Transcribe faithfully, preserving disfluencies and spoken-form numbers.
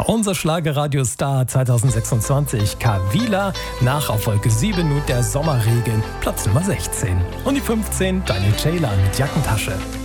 Unser Schlagerradiostar zwanzig sechsundzwanzig, Kavila, nach auf Wolke sieben nun der Sommerregen, Platz Nummer sechzehn. Und die fünfzehn, Daniel Ceylan mit Jackentasche.